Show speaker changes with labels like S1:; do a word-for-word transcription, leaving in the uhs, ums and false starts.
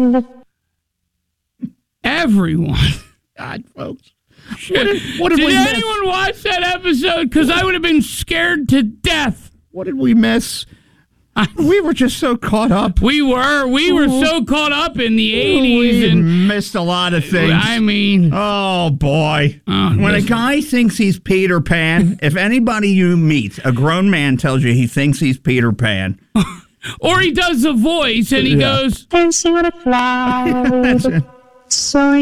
S1: Everyone.
S2: God, folks.
S1: Shit.
S2: What did, what did,
S1: did
S2: we
S1: anyone
S2: miss?
S1: watch that episode? Because I would have been scared to death.
S2: What did we miss? We were just so caught up.
S1: We were. We were so caught up in the eighties.
S2: We
S1: and
S2: missed a lot of things.
S1: I mean.
S2: Oh, boy.
S1: Oh,
S2: when
S1: this-
S2: a guy thinks he's Peter Pan, if anybody you meet, a grown man tells you he thinks he's Peter Pan.
S1: Or he does the voice and he
S2: Yeah.
S1: goes.
S3: Dancing on a cloud. So